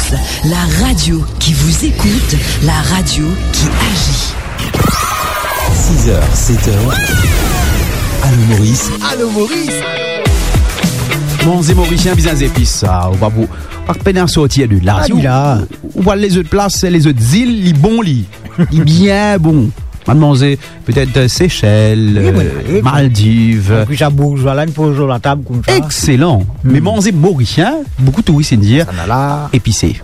Plus, la radio qui vous écoute, la radio qui agit. 6h, 7h. Allô Maurice. Allô Maurice. Bon, c'est Mauricien, bien épices, ça. On va vous. Par peine à sortir de là. On voit les autres places, les autres îles, les bons lits. Les bien bons. Mademoiselle, peut-être Seychelles, Maldives. Puis ça bouge, voilà, une pause sur la table comme ça. Excellent. Mais manger mauricien, beaucoup de touristes dire épicé.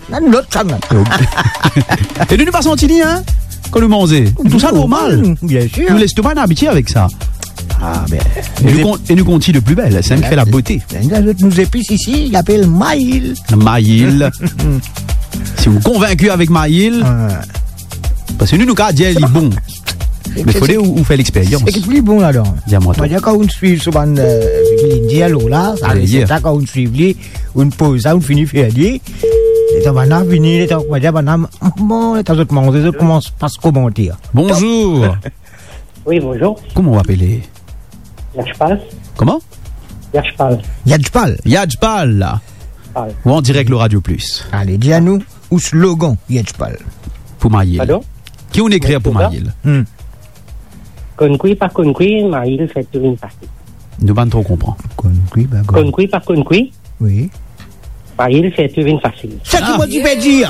Et nous pas senti, hein, quand nous mangeons. Tout ça normal. Bien sûr. Nous l'estomac habitué avec ça. Ah, ben. Et nous continue de plus belle, c'est elle qui fait la beauté. Nous épices ici, il appelle Maïl. Maïl. Si vous convaincu avec Maïl, parce que nous, quand il est bon. Mais il faut où faire l'expérience. C'est plus bon là-dedans. Dis-moi toi. Quand on suit souvent l'Indien là, c'est ça quand on suit, on pose ça, on finit faire dire. Les gens vont venir, les gens vont dire, bon, les gens manger, les gens commencent par se commenter. Bonjour. Oui, bonjour. Comment on va appeler? Yajpal. Comment? Yajpal. Yajpal. Ou en direct le Radio Plus. Allez, dis à nous, ou slogan Yajpal. Pour Maïl. Pardon? Qui on écrit pour Maïl? Concuit par concuit, Maïl fait une partie. Nous ne trop comprendre. Concuit par concuit. Oui. Maïl fait une facile. C'est ce que tu peux dire.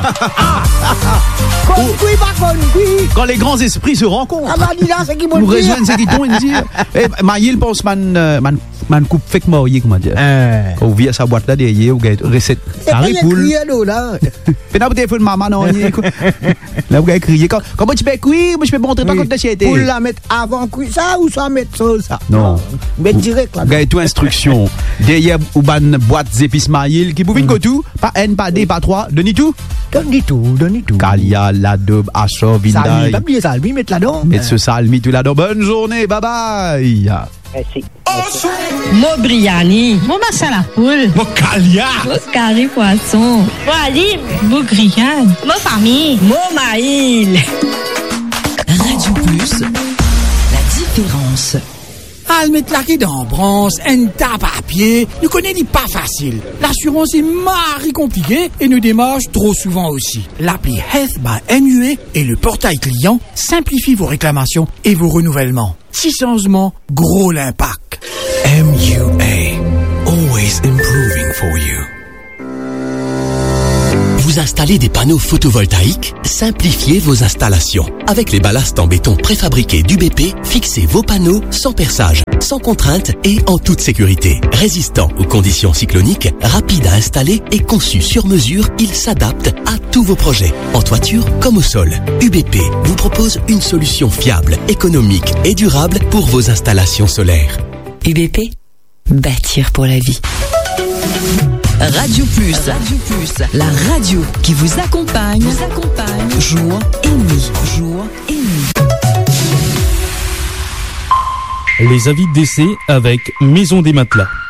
Concuit par concuit. Quand les grands esprits se rencontrent. Ah bah dis là, c'est qui peut dire. Nous rejoignent ce qui t'ont dire. Maïl pense man coupe fake marié, comment dire. Quand vous vient sa boîte là derrière, vous avez une recette. C'est pas crier là. Mais là, vous téléphone maman, non. Là, vous avez crié. Comment tu peux cuire? Moi, je peux montrer pas quand tu as été. Pour la mettre avant cuire ça ou ça mettre ça? Non. Mettre direct là. Vous avez tout instruction. Derrière, vous avez une boîte d'épices Maïl qui pouvait que tout. Pas N, pas D, pas 3. Donnez tout. Donnez tout. Calia, l'adobe, achot, vindaï. Salmi, pas oublier salmi, mettre là-dedans. Mettre ce salmi tout là-dedans. Bonne journée, bye bye. Merci. Mo Briani, mo masala poule, Mo Calia. mo curry poisson, mo alim, mo grillade, mo famille, mo Maïl. Radio Plus, la différence. Al mettre la dans bronze, un tape à pied, nous connaissons pas facile. L'assurance est marre compliquée et nous démarche trop souvent aussi. L'appli Health by MUA et le portail client simplifient vos réclamations et vos renouvellements. Si changement, gros l'impact. MUA. Always improving for you. Vous installez des panneaux photovoltaïques? Simplifiez vos installations. Avec les ballasts en béton préfabriqués d'UBP, fixez vos panneaux sans perçage, sans contrainte et en toute sécurité. Résistant aux conditions cycloniques, rapide à installer et conçu sur mesure, il s'adapte à tous vos projets, en toiture comme au sol. UBP vous propose une solution fiable, économique et durable pour vos installations solaires. UBP, bâtir pour la vie. Radio Plus, la radio qui vous accompagne, jour et nuit. Les avis de décès avec Maison des Matelas.